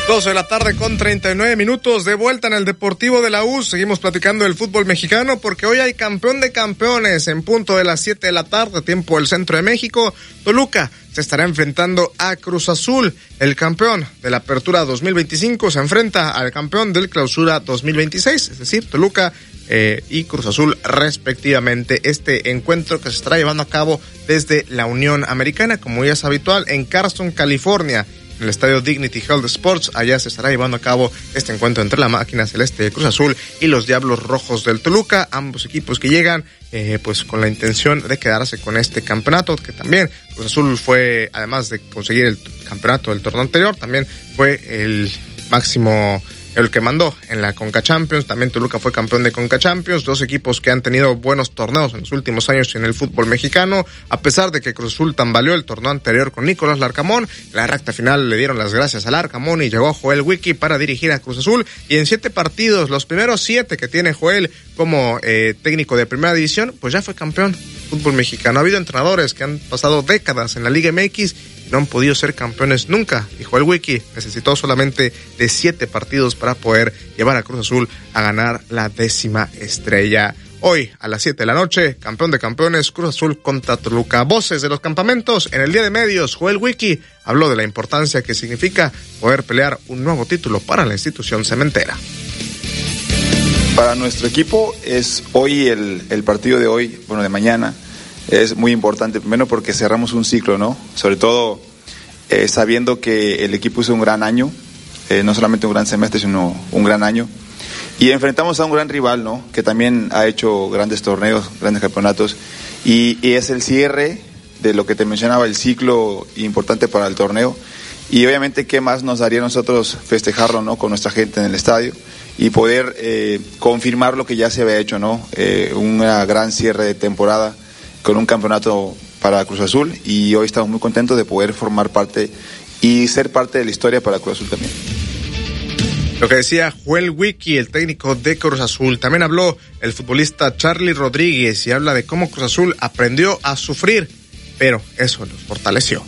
12 de la tarde con 39 minutos, de vuelta en el Deportivo de la U. Seguimos platicando del fútbol mexicano porque hoy hay campeón de campeones en punto de las 7 de la tarde, tiempo del centro de México. Toluca se estará enfrentando a Cruz Azul. El campeón de la Apertura 2025 se enfrenta al campeón del Clausura 2026, es decir, Toluca y Cruz Azul respectivamente. Este encuentro que se estará llevando a cabo desde la Unión Americana, como ya es habitual, en Carson, California. En el estadio Dignity Health Sports, allá se estará llevando a cabo este encuentro entre la máquina celeste de Cruz Azul y los Diablos Rojos del Toluca, ambos equipos que llegan pues con la intención de quedarse con este campeonato, que también Cruz Azul fue, además de conseguir el campeonato del torneo anterior, también fue el máximo, el que mandó en la Conca Champions. También Toluca fue campeón de Conca Champions, dos equipos que han tenido buenos torneos en los últimos años en el fútbol mexicano, a pesar de que Cruz Azul tambaleó el torneo anterior con Nicolás Larcamón. En la recta final le dieron las gracias a Larcamón y llegó Joel Wiki para dirigir a Cruz Azul, y en 7 partidos, los primeros 7 que tiene Joel como técnico de primera división, pues ya fue campeón fútbol mexicano. Ha habido entrenadores que han pasado décadas en la Liga MX, no han podido ser campeones nunca, y Joel Wiki necesitó solamente de 7 partidos para poder llevar a Cruz Azul a ganar la 10ª estrella. Hoy, a las 7 de la noche, campeón de campeones, Cruz Azul contra Toluca. Voces de los campamentos en el Día de Medios. Joel Wiki habló de la importancia que significa poder pelear un nuevo título para la institución cementera. Para nuestro equipo es hoy el partido de hoy, de mañana, es muy importante, primero porque cerramos un ciclo, ¿no? Sobre todo sabiendo que el equipo hizo un gran año, no solamente un gran semestre, sino un gran año. Y enfrentamos a un gran rival, ¿no? Que también ha hecho grandes torneos, grandes campeonatos, y es el cierre de lo que te mencionaba, el ciclo importante para el torneo. Y obviamente, ¿qué más nos daría a nosotros festejarlo, ¿no? Con nuestra gente en el estadio y poder confirmar lo que ya se había hecho, ¿no? Una gran cierre de temporada con un campeonato para Cruz Azul, y hoy estamos muy contentos de poder formar parte y ser parte de la historia para Cruz Azul también. Lo que decía Joel Wiki, el técnico de Cruz Azul. También habló el futbolista Charly Rodríguez y habla de cómo Cruz Azul aprendió a sufrir, pero eso los fortaleció.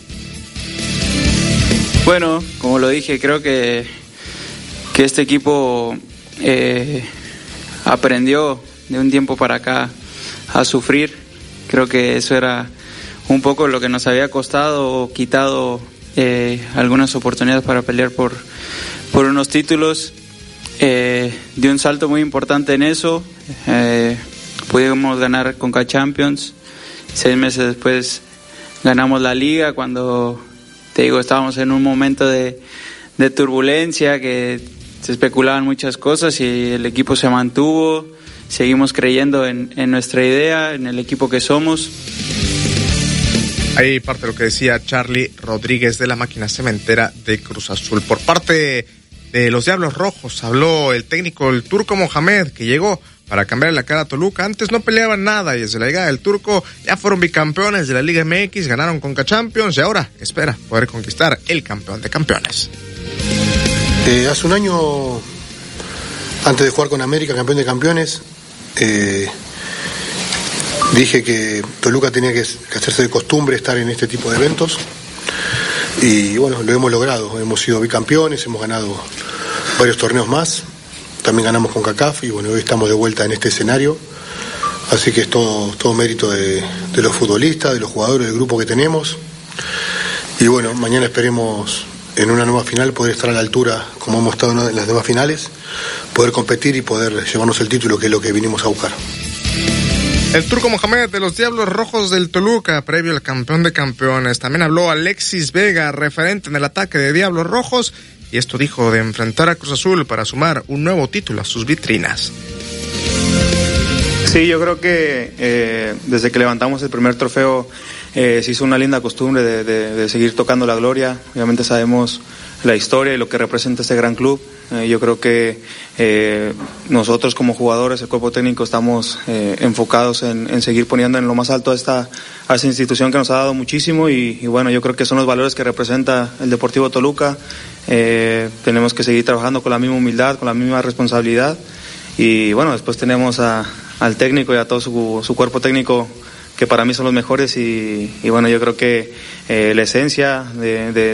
Bueno, como lo dije, creo que este equipo aprendió de un tiempo para acá a sufrir. Creo que eso era un poco lo que nos había costado o quitado algunas oportunidades para pelear por unos títulos. Dio un salto muy importante en eso. Pudimos ganar Conca Champions. 6 meses después ganamos la Liga, cuando, te digo, estábamos en un momento de turbulencia, que se especulaban muchas cosas y el equipo se mantuvo. Seguimos creyendo en nuestra idea, en el equipo que somos. Ahí parte de lo que decía Charly Rodríguez de la máquina cementera de Cruz Azul. Por parte de los Diablos Rojos habló el técnico, el Turco Mohamed, que llegó para cambiar la cara a Toluca. Antes no peleaban nada y desde la llegada del Turco ya fueron bicampeones de la Liga MX, ganaron Conca Champions y ahora espera poder conquistar el campeón de campeones. Hace un año, antes de jugar con América, campeón de campeones, dije que Toluca tenía que hacerse de costumbre estar en este tipo de eventos, y bueno, lo hemos logrado. Hemos sido bicampeones, hemos ganado varios torneos más, también ganamos con CONCACAF, y bueno, hoy estamos de vuelta en este escenario, así que es todo mérito de los futbolistas, de los jugadores, del grupo que tenemos, y bueno, mañana esperemos en una nueva final poder estar a la altura como hemos estado en las demás finales, poder competir y poder llevarnos el título, que es lo que vinimos a buscar. El Turco Mohamed de los Diablos Rojos del Toluca, previo al campeón de campeones. También habló Alexis Vega, referente en el ataque de Diablos Rojos, y esto dijo de enfrentar a Cruz Azul para sumar un nuevo título a sus vitrinas. Sí, yo creo que desde que levantamos el primer trofeo se hizo una linda costumbre de seguir tocando la gloria. Obviamente sabemos la historia y lo que representa este gran club. Yo creo que nosotros como jugadores, el cuerpo técnico, estamos enfocados en seguir poniendo en lo más alto a esta institución que nos ha dado muchísimo, y bueno, yo creo que son los valores que representa el Deportivo Toluca. Tenemos que seguir trabajando con la misma humildad, con la misma responsabilidad, y bueno, después tenemos al técnico y a todo su cuerpo técnico, que para mí son los mejores, y bueno, yo creo que la esencia de